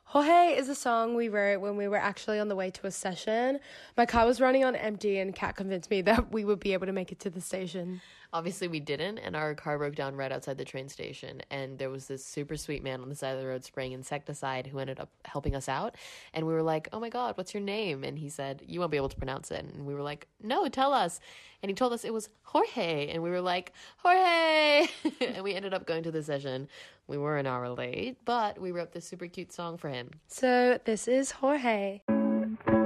Jorge is a song we wrote when we were actually on the way to a session. My car was running on empty and Kat convinced me that we would be able to make it to the station. Obviously, we didn't, and our car broke down right outside the train station. And there was this super sweet man on the side of the road spraying insecticide who ended up helping us out. And we were like, oh my God, what's your name? And he said, you won't be able to pronounce it. And we were like, no, tell us. And he told us it was Jorge. And we were like, Jorge! And we ended up going to the session. We were an hour late, but we wrote this super cute song for him. So this is Jorge.